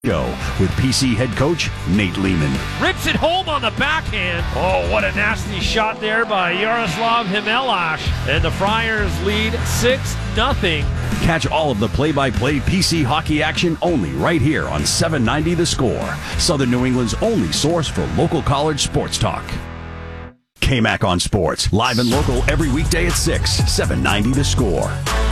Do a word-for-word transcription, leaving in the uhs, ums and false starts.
Go with P C head coach Nate Lehman. Rips it home on the backhand. Oh, what a nasty shot there by Yaroslav Himelash. And the Friars lead six nothing. Catch all of the play-by-play P C hockey action only right here on seven ninety The Score, Southern New England's only source for local college sports talk. K-Mac on Sports, live and local every weekday at six, seven ninety The Score.